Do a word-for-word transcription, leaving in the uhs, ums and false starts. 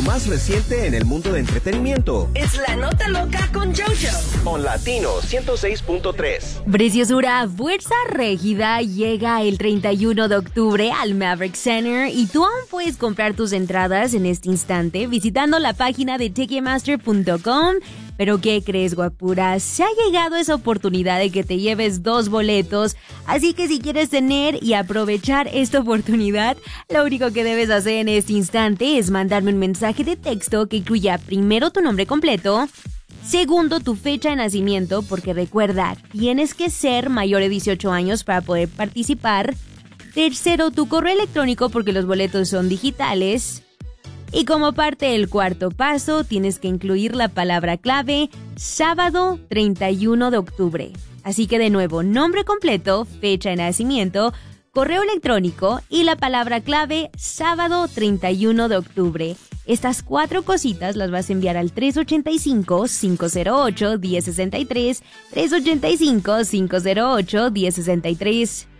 más reciente en el mundo de entretenimiento. Es La Nota Loca con JoJo. On Latino ciento seis punto tres. Preciosura, Fuerza Régida llega el treinta y uno de octubre al Maverick Center y tú aún puedes comprar tus entradas en este instante visitando la página de ticketmaster punto com. Pero ¿qué crees, guapura? Se ha llegado esa oportunidad de que te lleves dos boletos, así que si quieres tener y aprovechar esta oportunidad, lo único que debes hacer en este instante es mandarme un mensaje de texto que incluya primero tu nombre completo, segundo tu fecha de nacimiento, porque recuerda, tienes que ser mayor de dieciocho años para poder participar, tercero tu correo electrónico porque los boletos son digitales. Y como parte del cuarto paso, tienes que incluir la palabra clave sábado treinta y uno de octubre. Así que de nuevo, nombre completo, fecha de nacimiento, correo electrónico y la palabra clave sábado treinta y uno de octubre. Estas cuatro cositas las vas a enviar al tres ocho cinco, cinco cero ocho, uno cero seis tres, tres ocho cinco, cinco cero ocho, uno cero seis tres.